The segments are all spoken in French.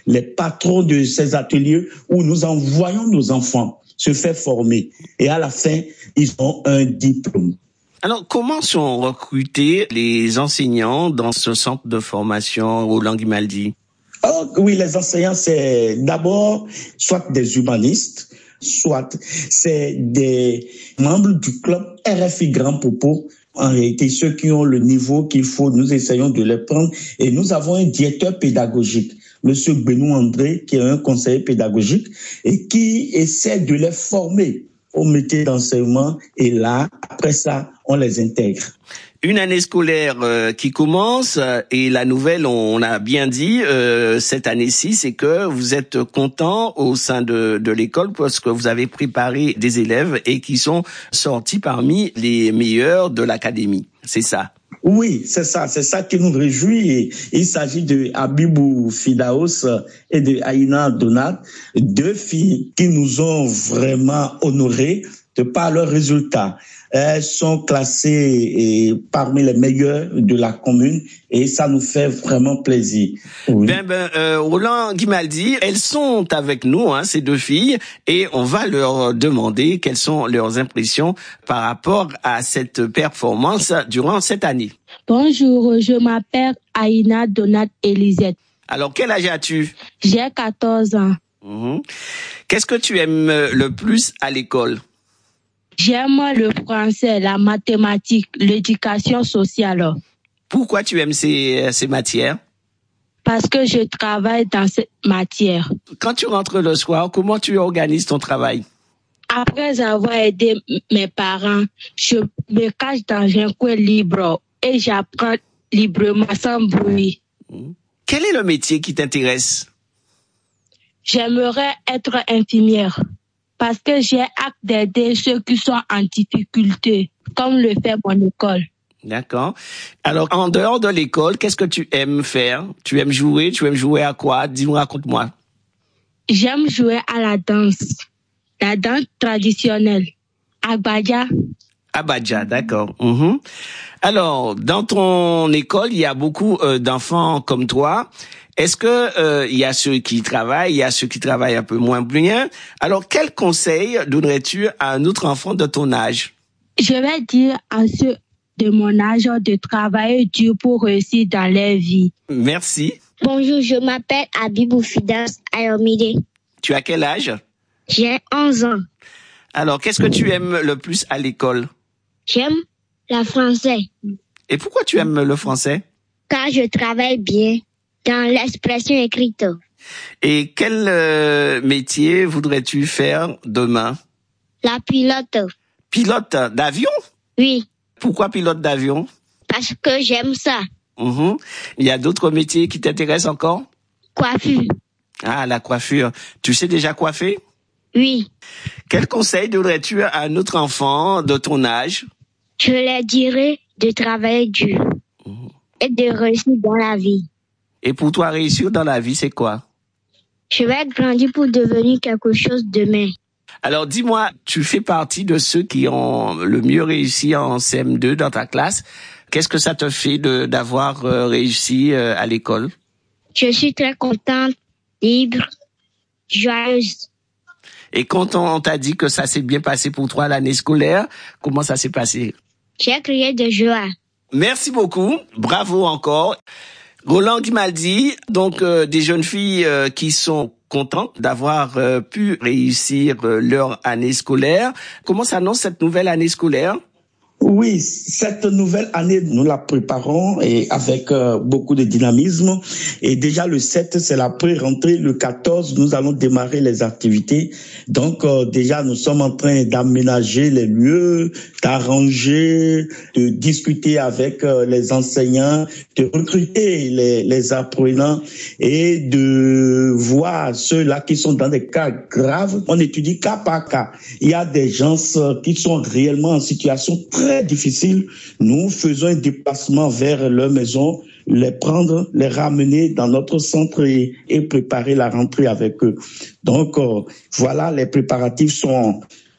les patrons de ces ateliers où nous envoyons nos enfants se faire former. Et à la fin, ils ont un diplôme. Alors, comment sont recrutés les enseignants dans ce centre de formation Roland Grimaldi? Oh, oui, les enseignants, c'est d'abord soit des humanistes, soit c'est des membres du club RFI Grand Popo. En réalité, ceux qui ont le niveau qu'il faut, nous essayons de les prendre. Et nous avons un directeur pédagogique, Monsieur Benoît André, qui est un conseiller pédagogique et qui essaie de les former au métier d'enseignement. Et là, après ça, on les intègre. Une année scolaire qui commence et la nouvelle, on a bien dit, cette année-ci, c'est que vous êtes content au sein de l'école parce que vous avez préparé des élèves et qui sont sortis parmi les meilleurs de l'académie. C'est ça? Oui, c'est ça qui nous réjouit. Il s'agit de Abibou Fidaos et de Aïna Donat, deux filles qui nous ont vraiment honorés de par leurs résultats. Elles sont classées parmi les meilleures de la commune et ça nous fait vraiment plaisir. Oui. Roland Grimaldi, elles sont avec nous, ces deux filles, et on va leur demander quelles sont leurs impressions par rapport à cette performance durant cette année. Bonjour, je m'appelle Aïna Donat Elisette. Alors, quel âge as-tu? J'ai 14 ans. Qu'est-ce que tu aimes le plus à l'école? J'aime le français, la mathématique, l'éducation sociale. Pourquoi tu aimes ces matières? Parce que je travaille dans cette matière. Quand tu rentres le soir, comment tu organises ton travail? Après avoir aidé mes parents, je me cache dans un coin libre et j'apprends librement sans bruit. Quel est le métier qui t'intéresse? J'aimerais être infirmière. Parce que j'ai hâte d'aider ceux qui sont en difficulté, comme le fait mon école. D'accord. Alors, en dehors de l'école, qu'est-ce que tu aimes faire? Tu aimes jouer? Tu aimes jouer à quoi? Dis-moi, raconte-moi. J'aime jouer à la danse traditionnelle. Abadja. Abadja, d'accord. Alors, dans ton école, il y a beaucoup d'enfants comme toi. Est-ce que il y a ceux qui travaillent, il y a ceux qui travaillent un peu moins bien? Alors, quel conseil donnerais-tu à un autre enfant de ton âge? Je vais dire à ceux de mon âge de travailler dur pour réussir dans leur vie. Merci. Bonjour, je m'appelle Abibou Fidas Ayomide. Tu as quel âge? J'ai 11 ans. Alors, qu'est-ce que tu aimes le plus à l'école? J'aime le français. Et pourquoi tu aimes le français? Car je travaille bien dans l'expression écrite. Et quel métier voudrais-tu faire demain? La pilote. Pilote d'avion? Oui. Pourquoi pilote d'avion? Parce que j'aime ça. Il y a d'autres métiers qui t'intéressent encore? Coiffure. Ah, la coiffure. Tu sais déjà coiffer? Oui. Quel conseil donnerais-tu à un autre enfant de ton âge? Je leur dirais de travailler dur et de réussir dans la vie. Et pour toi, réussir dans la vie, c'est quoi? Je vais grandir pour devenir quelque chose demain. Alors, dis-moi, tu fais partie de ceux qui ont le mieux réussi en CM2 dans ta classe. Qu'est-ce que ça te fait d'avoir réussi à l'école? Je suis très contente, libre, joyeuse. Et quand on t'a dit que ça s'est bien passé pour toi l'année scolaire, comment ça s'est passé? J'ai crié de joie. Merci beaucoup. Bravo encore. Roland Grimaldi, donc des jeunes filles qui sont contentes d'avoir pu réussir leur année scolaire. Comment s'annonce cette nouvelle année scolaire? Oui, cette nouvelle année, nous la préparons et avec beaucoup de dynamisme. Et déjà le 7, c'est la pré-rentrée. Le 14, nous allons démarrer les activités. Donc déjà, nous sommes en train d'aménager les lieux, d'arranger, de discuter avec les enseignants, de recruter les apprenants et de voir ceux-là qui sont dans des cas graves. On étudie cas par cas. Il y a des gens qui sont réellement en situation très difficile. Nous faisons un déplacement vers leur maison, les prendre, les ramener dans notre centre et préparer la rentrée avec eux. Donc, voilà, les préparatifs sont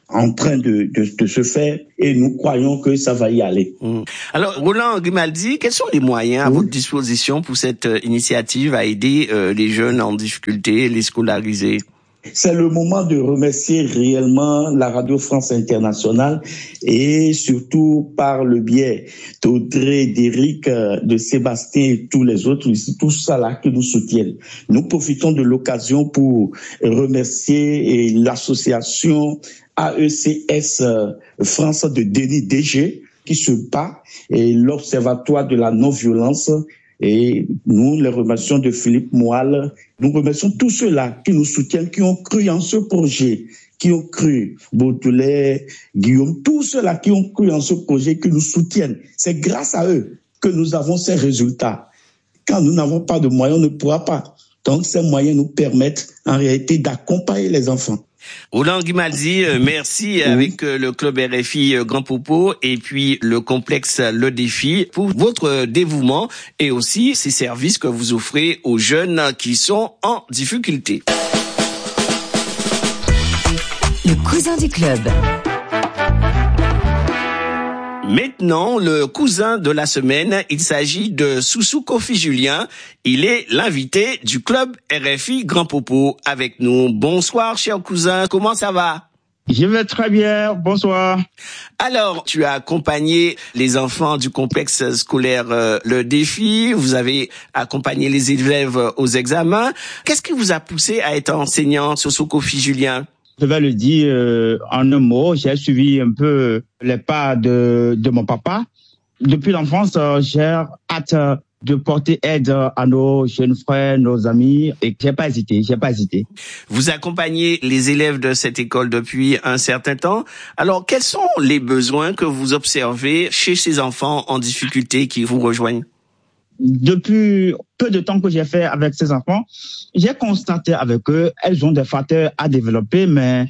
en train de se faire et nous croyons que ça va y aller. Alors, Roland Grimaldi, quels sont les moyens à votre disposition pour cette initiative à aider les jeunes en difficulté, les scolariser? C'est le moment de remercier réellement la Radio France Internationale et surtout par le biais d'Audrey, d'Éric, de Sébastien et tous les autres ici, tous ça là qui nous soutiennent. Nous profitons de l'occasion pour remercier l'association AECS France de Denis DG qui se bat et l'Observatoire de la non-violence. Et nous les remercions de Philippe Moal. Nous remercions tous ceux-là qui nous soutiennent, qui ont cru en ce projet, qui ont cru, Baudelaire, Guillaume, tous ceux-là qui ont cru en ce projet, qui nous soutiennent. C'est grâce à eux que nous avons ces résultats. Quand nous n'avons pas de moyens, on ne pourra pas. Donc ces moyens nous permettent en réalité d'accompagner les enfants. Roland Grimaldi, merci avec le club RFI Grand Popo et puis le complexe Le Défi pour votre dévouement et aussi ces services que vous offrez aux jeunes qui sont en difficulté. Le cousin du club. Maintenant, le cousin de la semaine, il s'agit de Soussou Kofi Julien. Il est l'invité du club RFI Grand Popo avec nous. Bonsoir, cher cousin. Comment ça va? Je vais très bien. Bonsoir. Alors, tu as accompagné les enfants du complexe scolaire Le Défi. Vous avez accompagné les élèves aux examens. Qu'est-ce qui vous a poussé à être enseignant, Soussou Kofi Julien? Je vais le dire en un mot. J'ai suivi un peu les pas de mon papa. Depuis l'enfance, j'ai hâte de porter aide à nos jeunes frères, nos amis, et j'ai pas hésité. Vous accompagnez les élèves de cette école depuis un certain temps. Alors, quels sont les besoins que vous observez chez ces enfants en difficulté qui vous rejoignent? Depuis peu de temps que j'ai fait avec ces enfants, j'ai constaté avec eux, elles ont des facteurs à développer, mais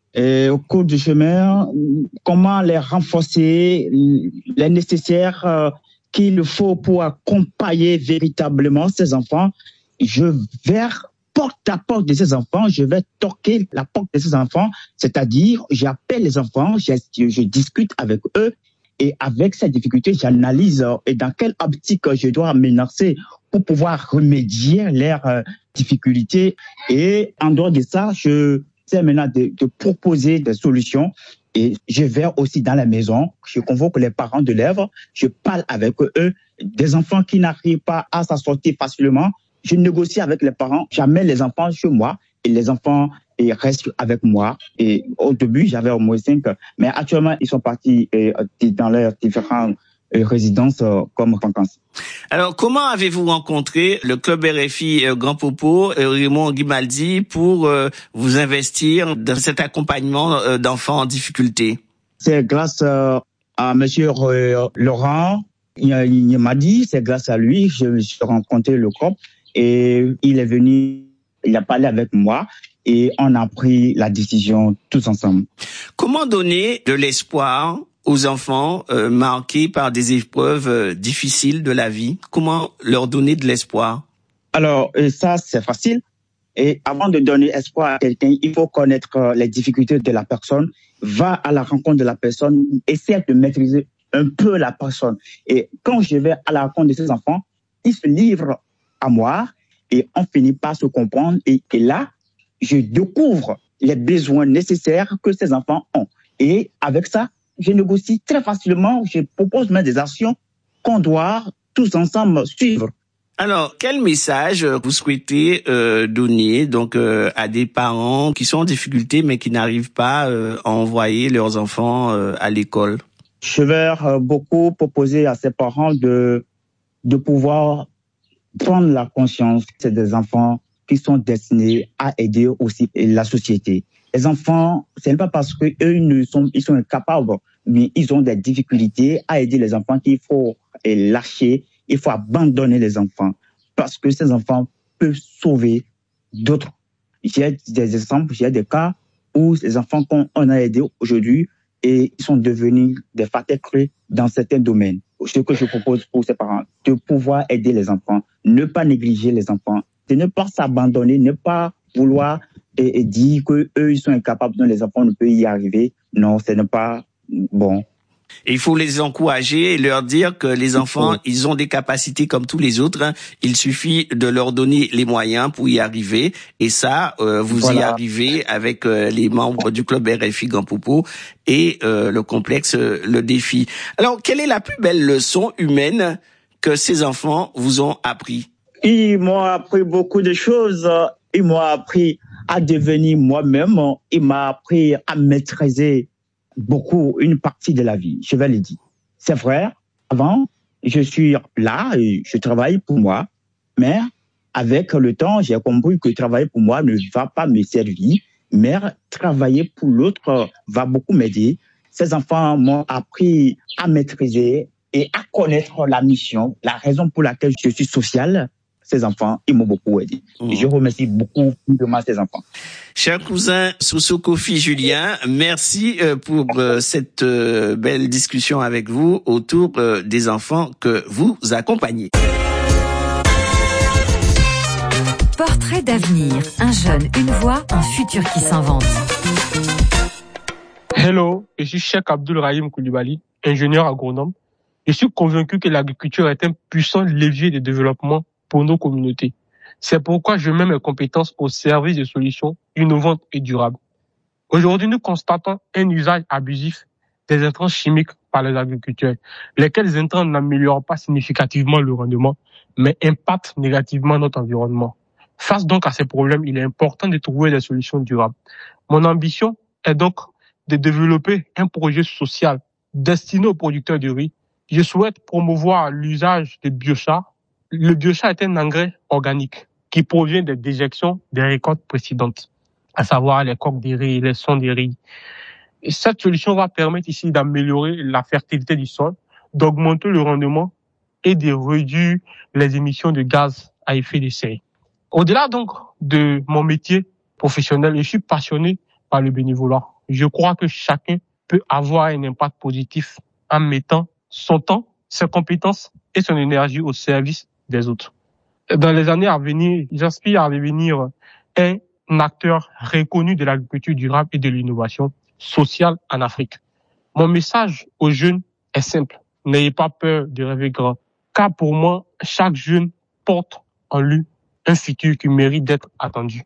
au cours du chemin, comment les renforcer, les nécessaires qu'il faut pour accompagner véritablement ces enfants. Je vais porte à porte de ces enfants, je vais toquer la porte de ces enfants, c'est-à-dire j'appelle les enfants, je discute avec eux. Et avec ces difficultés, j'analyse et dans quelle optique je dois m'énoncer pour pouvoir remédier à leurs difficultés. Et en dehors de ça, je sais maintenant de proposer des solutions. Et je vais aussi dans la maison, je convoque les parents d'élèves, je parle avec eux, des enfants qui n'arrivent pas à s'en sortir facilement. Je négocie avec les parents, j'amène les enfants chez moi et les enfants restent avec moi. Et au début, j'avais au moins 5, mais actuellement, ils sont partis dans leurs différentes résidences comme vacances. Alors, comment avez-vous rencontré le club RFI Grand Popo, Raymond Grimaldi, pour vous investir dans cet accompagnement d'enfants en difficulté? C'est grâce à monsieur Laurent. Il m'a dit, c'est grâce à lui, je suis rencontré le club et il est venu, il a parlé avec moi. Et on a pris la décision tous ensemble. Comment donner de l'espoir aux enfants marqués par des épreuves difficiles de la vie? Comment leur donner de l'espoir? Alors, ça, c'est facile. Et avant de donner espoir à quelqu'un, il faut connaître les difficultés de la personne. Va à la rencontre de la personne, essaie de maîtriser un peu la personne. Et quand je vais à la rencontre de ces enfants, ils se livrent à moi et on finit par se comprendre. Et là, je découvre les besoins nécessaires que ces enfants ont. Et avec ça, je négocie très facilement, je propose même des actions qu'on doit tous ensemble suivre. Alors, quel message vous souhaitez donner donc à des parents qui sont en difficulté mais qui n'arrivent pas à envoyer leurs enfants à l'école? Je vais beaucoup proposer à ces parents de pouvoir prendre la conscience que c'est des enfants qui sont destinés à aider aussi la société. Les enfants, ce n'est pas parce que ils sont incapables, mais ils ont des difficultés à aider les enfants qu'il faut lâcher, il faut abandonner les enfants parce que ces enfants peuvent sauver d'autres. J'ai des exemples, j'ai des cas où les enfants qu'on a aidés aujourd'hui et ils sont devenus des facteurs clés dans certains domaines. Ce que je propose pour ces parents, de pouvoir aider les enfants, ne pas négliger les enfants, de ne pas s'abandonner, ne pas vouloir dire que eux ils sont incapables, dont les enfants ne peuvent y arriver, non, ce n'est pas bon. Et il faut les encourager et leur dire que les enfants, ils ont des capacités comme tous les autres. Il suffit de leur donner les moyens pour y arriver. Et ça, vous y arrivez avec les membres du club RFI Grand Popo et le complexe Le Défi. Alors, quelle est la plus belle leçon humaine que ces enfants vous ont appris? Ils m'ont appris beaucoup de choses. Ils m'ont appris à devenir moi-même. Ils m'ont appris à maîtriser beaucoup une partie de la vie, je vais le dire. C'est vrai, avant, je suis là et je travaille pour moi, mais avec le temps, j'ai compris que travailler pour moi ne va pas me servir, mais travailler pour l'autre va beaucoup m'aider. Ces enfants m'ont appris à maîtriser et à connaître la mission, la raison pour laquelle je suis social. Ces enfants, ils m'ont beaucoup aidé. Et je remercie beaucoup ces enfants. Cher cousin Soso Kofi Julien, merci pour cette belle discussion avec vous autour des enfants que vous accompagnez. Portrait d'avenir, un jeune, une voix, un futur qui s'invente. Hello, je suis Cheikh Abdul Rahim Koulibaly, ingénieur agronome. Je suis convaincu que l'agriculture est un puissant levier de développement pour nos communautés. C'est pourquoi je mets mes compétences au service de solutions innovantes et durables. Aujourd'hui, nous constatons un usage abusif des intrants chimiques par les agriculteurs, lesquels intrants n'améliorent pas significativement le rendement, mais impactent négativement notre environnement. Face donc à ces problèmes, il est important de trouver des solutions durables. Mon ambition est donc de développer un projet social destiné aux producteurs de riz. Je souhaite promouvoir l'usage de biochar. Le biochar est un engrais organique qui provient des déjections des récoltes précédentes, à savoir les coques des riz, les sonds des riz. Et cette solution va permettre ici d'améliorer la fertilité du sol, d'augmenter le rendement et de réduire les émissions de gaz à effet de serre. Au-delà donc de mon métier professionnel, je suis passionné par le bénévolat. Je crois que chacun peut avoir un impact positif en mettant son temps, ses compétences et son énergie au service des autres. Dans les années à venir, j'aspire à devenir un acteur reconnu de l'agriculture durable et de l'innovation sociale en Afrique. Mon message aux jeunes est simple. N'ayez pas peur de rêver grand, car pour moi, chaque jeune porte en lui un futur qui mérite d'être attendu.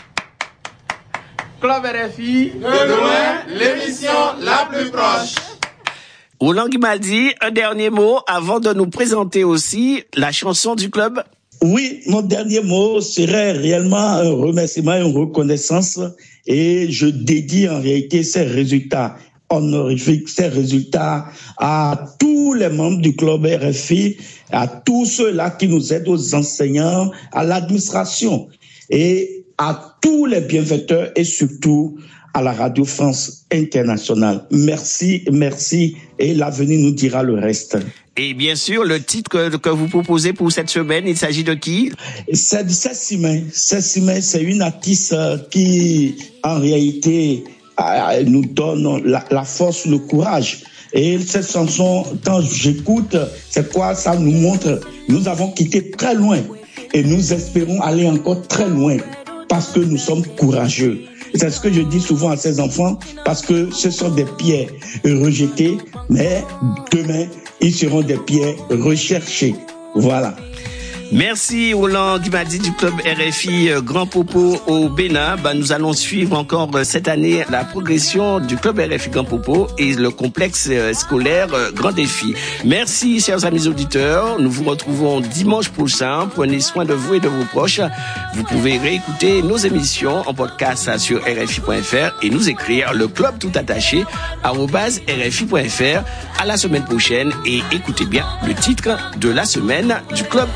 Club RFI, de loin, l'émission la plus proche. Roland Guimaldi, un dernier mot avant de nous présenter aussi la chanson du club. Oui, mon dernier mot serait réellement un remerciement, une reconnaissance, et je dédie en réalité ces résultats honorifiques, ces résultats à tous les membres du club RFI, à tous ceux-là qui nous aident, aux enseignants, à l'administration et à tous les bienfaiteurs et surtout à la Radio France Internationale. Merci, merci, et l'avenir nous dira le reste. Et bien sûr, le titre que vous proposez pour cette semaine, il s'agit de qui? C'est Sessimé. Sessimé, c'est une artiste qui, en réalité, nous donne la force, le courage. Et cette chanson, quand j'écoute, c'est quoi? Ça nous montre, nous avons quitté très loin et nous espérons aller encore très loin parce que nous sommes courageux. C'est ce que je dis souvent à ces enfants, parce que ce sont des pierres rejetées, mais demain, ils seront des pierres recherchées. Voilà. Merci Roland Guimaldi du club RFI Grand Popo au Bénin. Nous allons suivre encore cette année la progression du club RFI Grand Popo et le complexe scolaire Grand Défi. Merci chers amis auditeurs. Nous vous retrouvons dimanche prochain. Prenez soin de vous et de vos proches. Vous pouvez réécouter nos émissions en podcast sur rfi.fr et nous écrire le club tout attaché @rfi.fr. À la semaine prochaine et écoutez bien le titre de la semaine du club